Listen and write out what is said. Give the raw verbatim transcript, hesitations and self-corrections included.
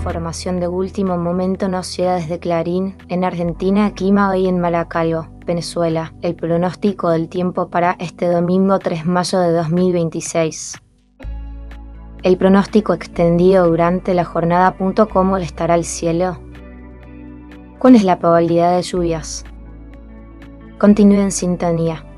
información de último momento nos llega desde Clarín. En Argentina, clima hoy en Maracaibo, Venezuela. El pronóstico del tiempo para este domingo tres de mayo de dos mil veintiséis. El pronóstico extendido durante la jornada. ¿Cómo estará el cielo? ¿Cuál es la probabilidad de lluvias? Continúe en sintonía.